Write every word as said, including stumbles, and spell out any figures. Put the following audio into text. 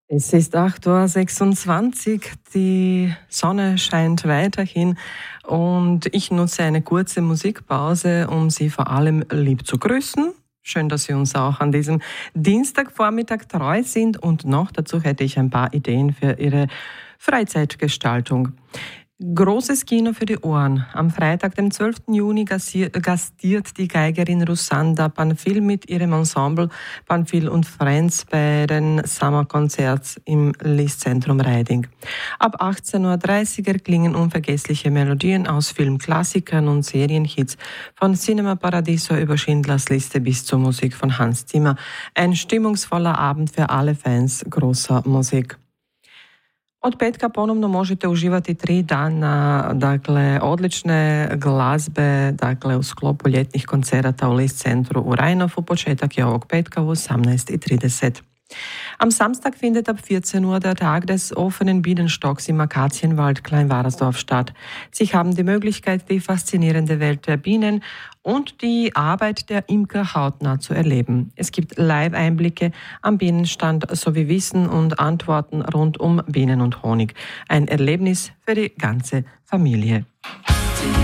Es ist acht Uhr sechsundzwanzig, die Sonne scheint weiterhin und ich nutze eine kurze Musikpause, um Sie vor allem lieb zu grüßen. Schön, dass Sie uns auch an diesem Dienstagvormittag treu sind und noch dazu hätte ich ein paar Ideen für Ihre Freizeitgestaltung. Großes Kino für die Ohren. Am Freitag, dem zwölften Juni, gastiert die Geigerin Rusanda Panfil mit ihrem Ensemble Panfil und Friends bei den Summer Concerts im Lisztentrum Reiding. Ab achtzehn Uhr dreißig erklingen unvergessliche Melodien aus Filmklassikern und Serienhits von Cinema Paradiso über Schindlers Liste bis zur Musik von Hans Zimmer. Ein stimmungsvoller Abend für alle Fans großer Musik. Od petka ponovno možete uživati tri dana, dakle, odlične glazbe, dakle, u sklopu ljetnih koncerata u Lisztcentru u Rajnovu. Početak je ovog petka u osamnaest Uhr trideset. Am Samstag findet ab vierzehn Uhr der Tag des offenen Bienenstocks im Akazienwald Kleinwarersdorf statt. Sie haben die Möglichkeit, die faszinierende Welt der Bienen und die Arbeit der Imker hautnah zu erleben. Es gibt Live-Einblicke am Bienenstand sowie Wissen und Antworten rund um Bienen und Honig. Ein Erlebnis für die ganze Familie.